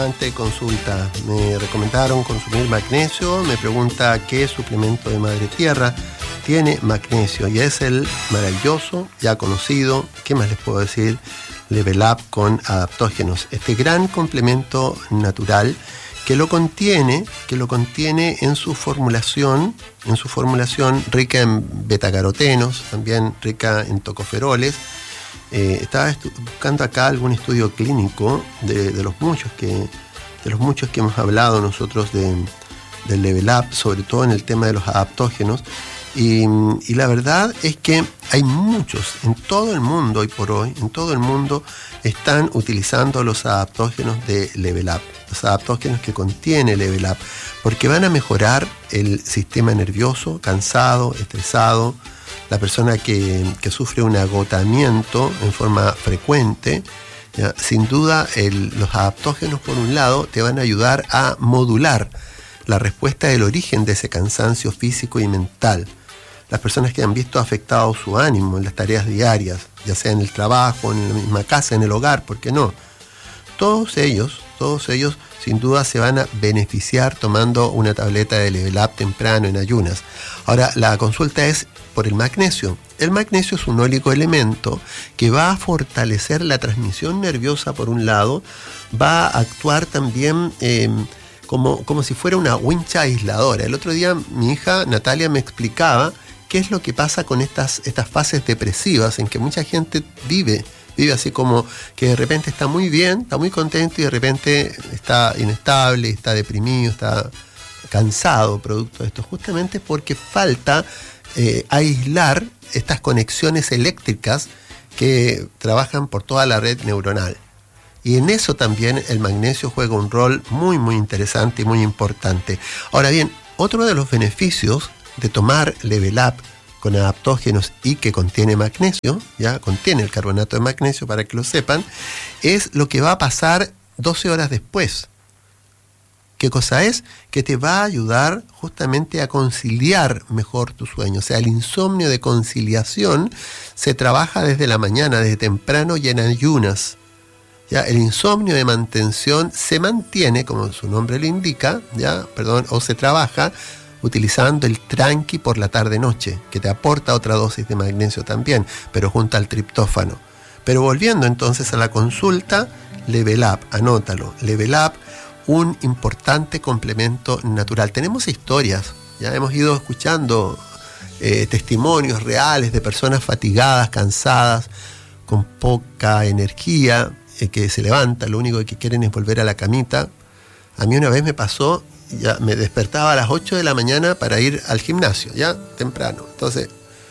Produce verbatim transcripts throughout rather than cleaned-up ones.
Ante consulta, me recomendaron consumir magnesio, me pregunta qué suplemento de madre tierra tiene magnesio y es el maravilloso, ya conocido, ¿qué más les puedo decir? Level Up con adaptógenos, este gran complemento natural que lo contiene, que lo contiene en su formulación, en su formulación rica en betacarotenos, también rica en tocoferoles. Eh, estaba buscando acá algún estudio clínico de, de los muchos que de los muchos que hemos hablado nosotros de, del Level Up, sobre todo en el tema de los adaptógenos, y, y la verdad es que hay muchos en todo el mundo hoy por hoy, en todo el mundo están utilizando los adaptógenos de Level Up, los adaptógenos que contiene Level Up, porque van a mejorar el sistema nervioso, cansado, estresado, la persona que, que sufre un agotamiento en forma frecuente. ¿Ya? Sin duda, el, los adaptógenos, por un lado, te van a ayudar a modular la respuesta del origen de ese cansancio físico y mental. Las personas que han visto afectado su ánimo en las tareas diarias, ya sea en el trabajo, en la misma casa, en el hogar, ¿por qué no? Todos ellos, todos ellos, sin duda se van a beneficiar tomando una tableta de Level Up temprano en ayunas. Ahora, la consulta es por el magnesio. El magnesio es un oligoelemento que va a fortalecer la transmisión nerviosa por un lado, va a actuar también eh, como, como si fuera una wincha aisladora. El otro día mi hija Natalia me explicaba qué es lo que pasa con estas, estas fases depresivas en que mucha gente vive, vive así como que de repente está muy bien, está muy contento y de repente está inestable, está deprimido, está cansado producto de esto, justamente porque falta eh, aislar estas conexiones eléctricas que trabajan por toda la red neuronal. Y en eso también el magnesio juega un rol muy, muy interesante y muy importante. Ahora bien, otro de los beneficios de tomar Level Up con adaptógenos y que contiene magnesio, ya contiene el carbonato de magnesio para que lo sepan, es lo que va a pasar doce horas después. ¿Qué cosa es? Que te va a ayudar justamente a conciliar mejor tu sueño. O sea, el insomnio de conciliación se trabaja desde la mañana, desde temprano y en ayunas. Ya, el insomnio de mantención se mantiene, como su nombre lo indica, ya, perdón, o se trabaja utilizando el tranqui por la tarde-noche, que te aporta otra dosis de magnesio también, pero junto al triptófano. Pero volviendo entonces a la consulta, Level Up, anótalo, Level Up, un importante complemento natural. Tenemos historias, ya hemos ido escuchando eh, testimonios reales de personas fatigadas, cansadas, con poca energía, eh, que se levantan, lo único que quieren es volver a la camita. A mí una vez me pasó, ya me despertaba a las ocho de la mañana para ir al gimnasio, ya temprano. Entonces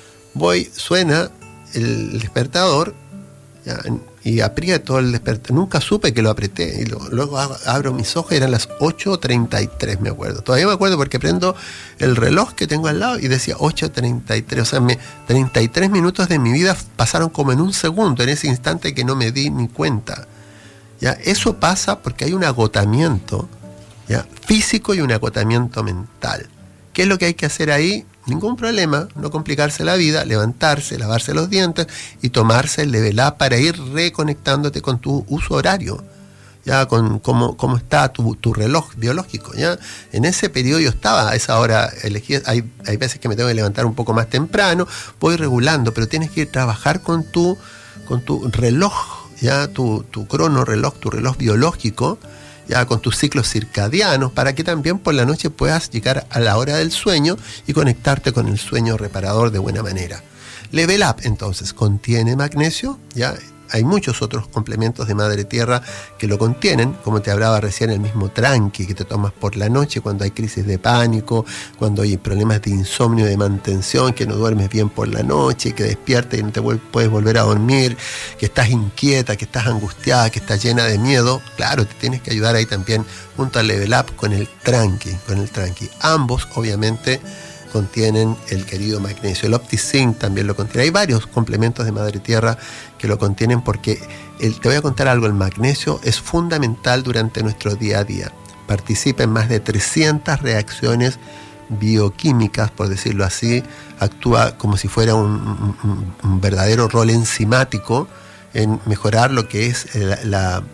voy, suena el despertador, ya, y aprieto el despertador. Nunca supe que lo apreté y lo, luego abro mis ojos y eran las ocho treinta y tres, me acuerdo. Todavía me acuerdo porque prendo el reloj que tengo al lado y decía ocho treinta y tres. O sea, me, treinta y tres minutos de mi vida pasaron como en un segundo, en ese instante que no me di ni cuenta. Ya, eso pasa porque hay un agotamiento, ¿ya?, físico y un agotamiento mental. ¿Qué es lo que hay que hacer ahí? Ningún problema, no complicarse la vida, levantarse, lavarse los dientes y tomarse el Level Up para ir reconectándote con tu uso horario, ya con cómo, cómo está tu, tu reloj biológico. Ya en ese periodo yo estaba a esa hora, elegí, hay, hay veces que me tengo que levantar un poco más temprano, voy regulando, pero tienes que ir a trabajar con tu, con tu reloj, ya tu, tu crono reloj, tu reloj biológico, ya con tus ciclos circadianos, para que también por la noche puedas llegar a la hora del sueño y conectarte con el sueño reparador de buena manera. Level Up, entonces, contiene magnesio, ya hay muchos otros complementos de madre tierra que lo contienen, como te hablaba recién, el mismo tranqui que te tomas por la noche cuando hay crisis de pánico, cuando hay problemas de insomnio, de mantención, que no duermes bien por la noche, que despiertas y no te puedes volver a dormir, que estás inquieta, que estás angustiada, que estás llena de miedo. Claro, te tienes que ayudar ahí también junto al Level Up con el tranqui, con el tranqui. Ambos, obviamente, contienen el querido magnesio. El OptiZinc también lo contiene. Hay varios complementos de madre tierra que lo contienen porque el, te voy a contar algo, el magnesio es fundamental durante nuestro día a día. Participa en más de trescientas reacciones bioquímicas, por decirlo así. Actúa como si fuera un, un, un verdadero rol enzimático en mejorar lo que es la, la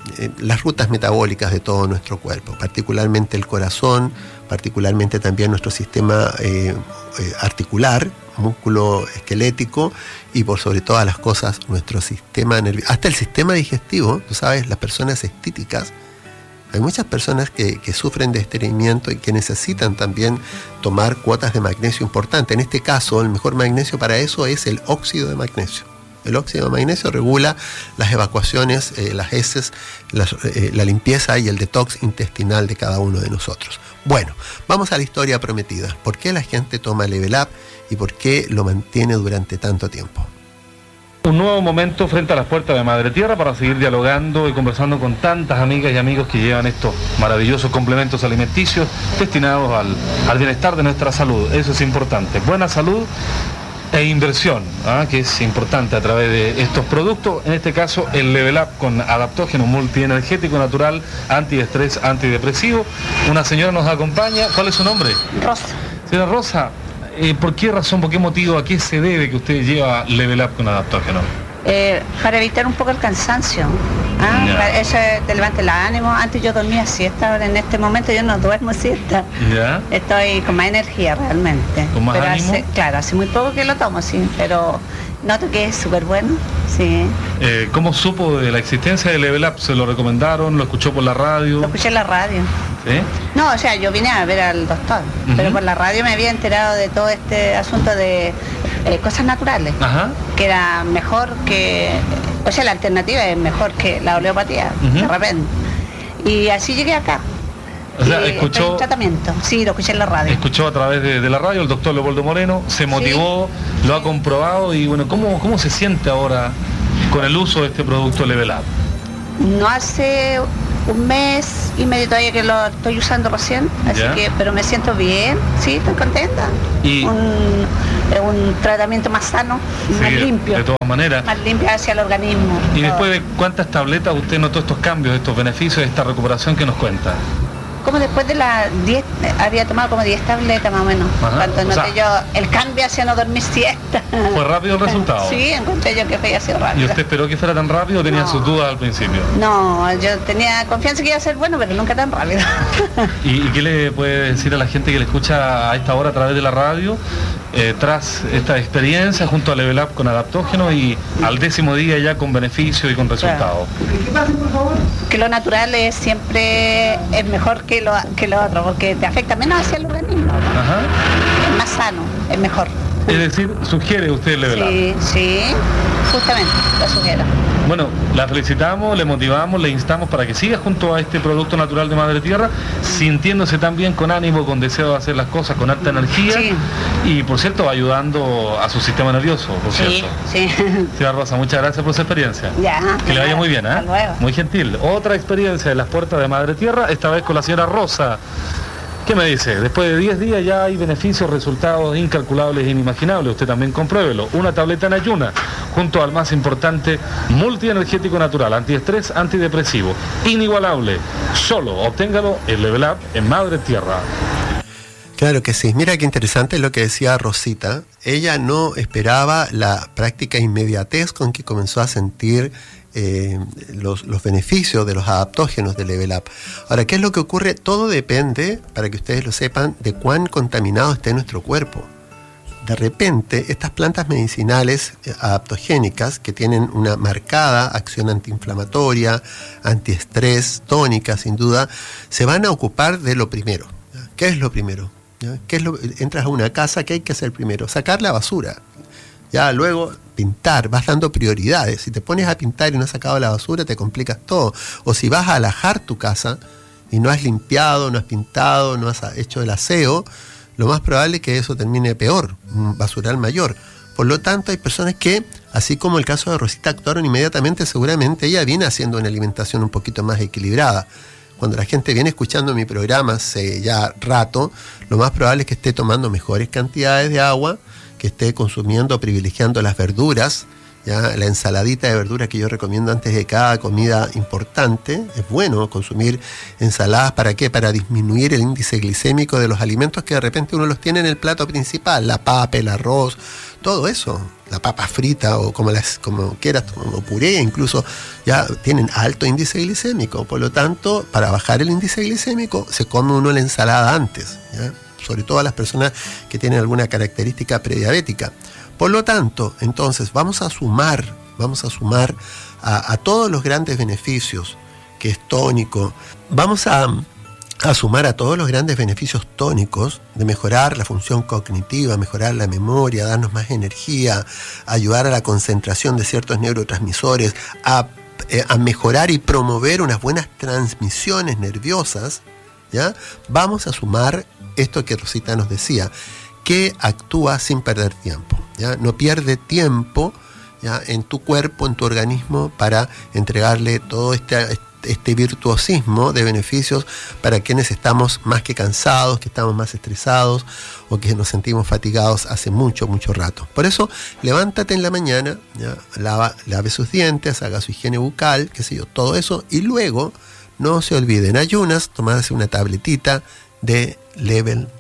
eh, las rutas metabólicas de todo nuestro cuerpo, particularmente el corazón, particularmente también nuestro sistema eh, eh, articular, músculo esquelético y por sobre todas las cosas nuestro sistema nervioso, hasta el sistema digestivo. Tú sabes, las personas estíticas, hay muchas personas que, que sufren de estreñimiento y que necesitan también tomar cuotas de magnesio importantes. En este caso, el mejor magnesio para eso es el óxido de magnesio. El óxido de magnesio regula las evacuaciones, eh, las heces, las, eh, la limpieza y el detox intestinal de cada uno de nosotros. Bueno, vamos a la historia prometida. ¿Por qué la gente toma Level Up y por qué lo mantiene durante tanto tiempo? Un nuevo momento frente a las puertas de Madre Tierra para seguir dialogando y conversando con tantas amigas y amigos que llevan estos maravillosos complementos alimenticios destinados al, al bienestar de nuestra salud. Eso es importante. Buena salud e inversión, ¿ah? que es importante a través de estos productos, en este caso el Level Up con adaptógeno multienergético natural, antiestrés, antidepresivo. Una señora nos acompaña. ¿Cuál es su nombre? Rosa. Señora Rosa, eh, ¿por qué razón, por qué motivo, a qué se debe que usted lleva Level Up con adaptógeno? Eh, para evitar un poco el cansancio. ¿Ah? Ya. Eso te levanta el ánimo. Antes yo dormía siesta, ahora en este momento yo no duermo siesta. ¿Ya? Estoy con más energía realmente. ¿Con más pero ánimo? Hace, claro, hace muy poco que lo tomo, sí, pero noto que es súper bueno, sí. Eh, ¿Cómo supo de la existencia de Level Up? ¿Se lo recomendaron? ¿Lo escuchó por la radio? Lo escuché en la radio. ¿Sí? No, o sea, yo vine a ver al doctor, Uh-huh. pero por la radio me había enterado de todo este asunto de eh, cosas naturales, Ajá. que era mejor que, o sea, la alternativa es mejor que la homeopatía, Uh-huh. de repente. Y así llegué acá. O sea, Y escuchó- estoy en tratamiento, sí, lo escuché en la radio. Escuchó a través de, de la radio el doctor Leopoldo Moreno, se motivó, lo ha comprobado y bueno, ¿cómo, cómo se siente ahora con el uso de este producto Level Up? No hace un mes y medio todavía que lo estoy usando recién, así Ya. que, pero me siento bien, sí, estoy contenta. Y- Un, eh, un tratamiento más sano, más Sí, limpio. de todas maneras. Más limpio hacia el organismo. Y todo. después de cuántas tabletas usted notó estos cambios, estos beneficios, esta recuperación que nos cuenta. Como después de las diez, eh, había tomado como diez tabletas más o menos. Ajá, Cuando o noté sea- yo el cambio hacia no dormir siesta. ¿Fue rápido el resultado? Sí, encontré yo que fue así rápido. ¿Y usted esperó que fuera tan rápido o tenía No. sus dudas al principio? No, yo tenía confianza que iba a ser bueno, pero nunca tan rápido. ¿Y, y qué le puede decir a la gente que le escucha a esta hora a través de la radio, eh, tras esta experiencia junto a Level Up con adaptógeno y al décimo día ya con beneficio y con resultados? Que lo natural es siempre es mejor que lo, que lo otro, porque te afecta menos hacia el organismo. Ajá. Es más sano, es mejor. Es decir, sugiere usted el Level Up. Sí, sí, justamente, lo sugiero. Bueno, la felicitamos, le motivamos, le instamos para que siga junto a este producto natural de Madre Tierra, sintiéndose tan bien, con ánimo, con deseo de hacer las cosas, con alta energía. Sí. Y por cierto, ayudando a su sistema nervioso, por Sí, cierto. sí. Señora Rosa, muchas gracias por su experiencia. Ya. Que le vaya muy bien, ¿eh? Hasta luego. Muy gentil. Otra experiencia de las puertas de Madre Tierra, esta vez con la señora Rosa. ¿Qué me dice? Después de diez días ya hay beneficios, resultados incalculables e inimaginables. Usted también compruébelo. Una tableta en ayuna, junto al más importante multienergético natural, antiestrés, antidepresivo. Inigualable. Solo obténgalo en Level Up en Madre Tierra. Claro que sí. Mira qué interesante lo que decía Rosita. Ella no esperaba la práctica inmediatez con que comenzó a sentir eh, los, los beneficios de los adaptógenos de Level Up. Ahora, ¿qué es lo que ocurre? Todo depende, para que ustedes lo sepan, de cuán contaminado esté nuestro cuerpo. De repente, estas plantas medicinales eh, adaptogénicas, que tienen una marcada acción antiinflamatoria, antiestrés, tónica, sin duda, se van a ocupar de lo primero. ¿Ya? ¿Qué es lo primero? ¿Ya? ¿Qué es lo, entras a una casa, ¿qué hay que hacer primero? Sacar la basura. Ya luego pintar, vas dando prioridades. Si te pones a pintar y no has sacado la basura, te complicas todo. O si vas a alajar tu casa y no has limpiado, no has pintado, no has hecho el aseo, lo más probable es que eso termine peor, un basural mayor. Por lo tanto, hay personas que, así como el caso de Rosita, actuaron inmediatamente. Seguramente ella viene haciendo una alimentación un poquito más equilibrada. Cuando la gente viene escuchando mi programa hace ya rato, lo más probable es que esté tomando mejores cantidades de agua, que esté consumiendo, privilegiando las verduras ¿ya? La ensaladita de verduras que yo recomiendo antes de cada comida importante. Es bueno consumir ensaladas. ¿Para qué? Para disminuir el índice glicémico de los alimentos que de repente uno los tiene en el plato principal. La papa, el arroz, todo eso. La papa frita o como, las, como quieras, como puré, incluso ya tienen alto índice glicémico. Por lo tanto, para bajar el índice glicémico, se come uno la ensalada antes, ¿ya? Sobre todo a las personas que tienen alguna característica prediabética. Por lo tanto, entonces, vamos a sumar, vamos a sumar a, a todos los grandes beneficios que es tónico. Vamos a, a sumar a todos los grandes beneficios tónicos de mejorar la función cognitiva, mejorar la memoria, darnos más energía, ayudar a la concentración de ciertos neurotransmisores, a, eh, a mejorar y promover unas buenas transmisiones nerviosas, ¿ya? Vamos a sumar esto que Rosita nos decía, que actúa sin perder tiempo, ¿ya? No pierde tiempo, ¿ya? En tu cuerpo, en tu organismo, para entregarle todo este, este virtuosismo de beneficios para quienes estamos más que cansados, que estamos más estresados o que nos sentimos fatigados hace mucho, mucho rato. Por eso, levántate en la mañana, ¿ya? Lava, lave sus dientes, haga su higiene bucal, qué sé yo, todo eso, y luego, no se olviden, ayunas, tomarse una tabletita de Level